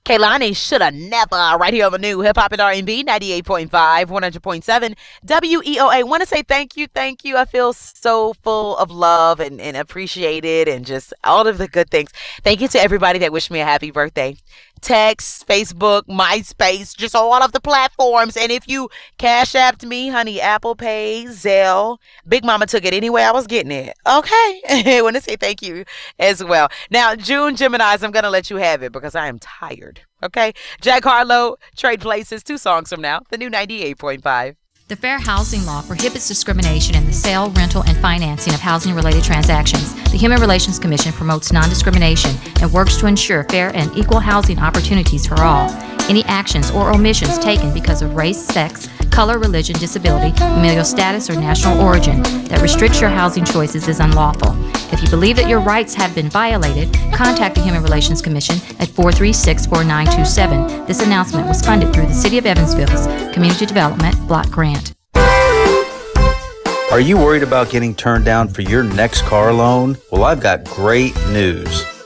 Kaylani shoulda never, right here on the new Hip Hop and R&B 98.5, 100.7 WEOA. Want to say thank you. I feel so full of love and appreciated and just all of the good things. Thank you to everybody that wished me a happy birthday. Text, Facebook, MySpace, just all of the platforms. And if you Cash Apped me, honey, Apple Pay, Zelle, Big Mama took it anyway. I was getting it. Okay. I want to say thank you as well. Now, June Geminis, I'm going to let you have it because I am tired. Okay. Jack Harlow, Trade Places, 2 songs from now, the new 98.5. The Fair Housing Law prohibits discrimination in the sale, rental, and financing of housing-related transactions. The Human Relations Commission promotes non-discrimination and works to ensure fair and equal housing opportunities for all. Any actions or omissions taken because of race, sex, color, religion, disability, familial status, or national origin that restricts your housing choices is unlawful. If you believe that your rights have been violated, contact the Human Relations Commission at 436-4927. This announcement was funded through the City of Evansville's Community Development Block Grant. Are you worried about getting turned down for your next car loan? Well, I've got great news.